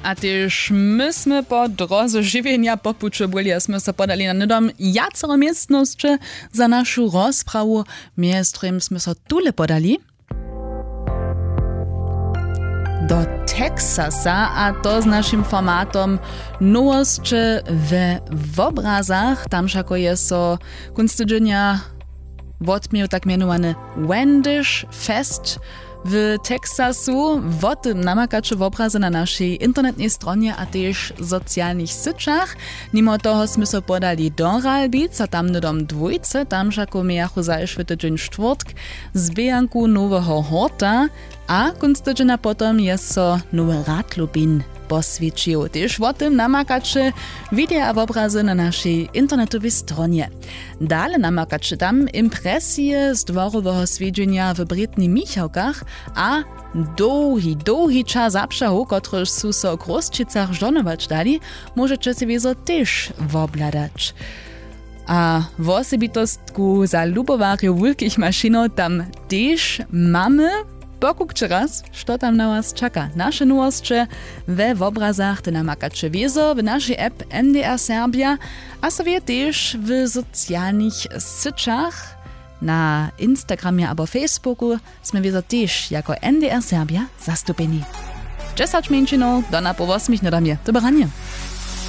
A tyž my sme po drodze žiwienia popuče byli, a sme sa podali na nudom jacero miestnosće za našu rozprawu, mjez którym sme sa tule podali do Texasa, a to z našim formatom Nowosće w obrazach. Tam šako je so kunstydženja wotmił tak mianowany Wendish Fest w Teksasu. Wot namakacze w obrazy na naszej internetnej stronie, a też socjalnych syciach. Mimo toho sme so podali do Ralbic, a tam nudom dwójce, tam šako miachu zajšwy tydzień czwartk zbijanku nowego horta, a kunstydžena potom je so nowy Radlubin posvědčil. Tyž o tym namakače videa a obrazy na naszej internetowej stronie. Dale namakače tam impresje z dworového svědčenia w Britni Michałkach a długi czas zapšahu, kotryž su so k Rosčicach ždonować dali, możecie sobie zo tyž wobladać. A w osobitostku za lubowarju wielkich maszynów tam tyž mamy. Pokukcie raz, što tam na was czeka. Nasze nowostcze w obrazach te namakacze wiezo w naszej app NDR Serbia, a sobie też w socjalnych syciach na Instagramie albo Facebooku sme wiezo też jako NDR Serbia zastupeni. 10 minut do na po 8 na damie. Dobranie.